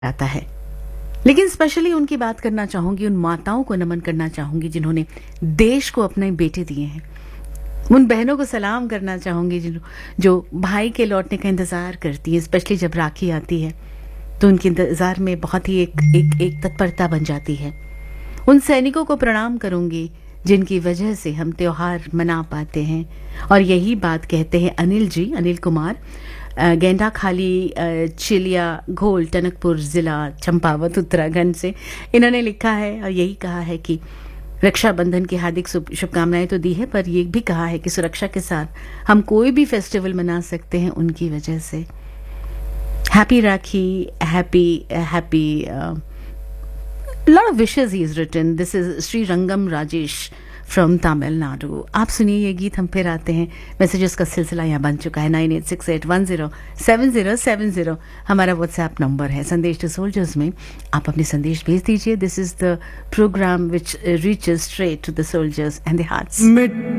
आता है। लेकिन स्पेशली उनकी बात करना चाहूंगी, उन माताओं को नमन करना चाहूंगी जिन्होंने देश को अपने बेटे दिए हैं। उन बहनों को सलाम करना चाहूंगी जो भाई के लौटने का इंतजार करती हैं, स्पेशली जब राखी आती है तो उनके इंतजार में बहुत ही एक तत्परता बन जाती है। उन सैनिकों को प्रणाम करूंगी जिनकी वजह से हम त्योहार मना पाते हैं। और यही बात कहते हैं अनिल जी, अनिल कुमार, गेंडा खाली चिलिया घोल, टनकपुर जिला चंपावत उत्तराखंड से। इन्होंने लिखा है और यही कहा है कि रक्षाबंधन की हार्दिक शुभकामनाएं तो दी है, पर ये भी कहा है कि सुरक्षा के साथ हम कोई भी फेस्टिवल मना सकते हैं उनकी वजह से। Happy rakhi, happy lot of wishes he has written. This is Sri Rangam Rajesh from Tamil Nadu. आप सुनिए ये गीत, हम फिर आते हैं। मैसेजेस का सिलसिला यहाँ बन चुका है। 9868107070 हमारा व्हाट्सएप नंबर है। संदेश टू सोल्जर्स में आप अपने संदेश भेज दीजिए। This is the programme which reaches straight to the soldiers and the hearts.